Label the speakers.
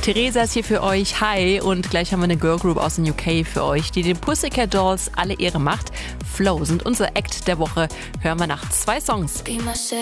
Speaker 1: Theresa ist hier für euch. Hi. Und gleich haben wir eine Girlgroup aus den UK für euch, die den Pussycat Dolls alle Ehre macht. Flow sind unser Act der Woche. Hören wir nach 2 Songs.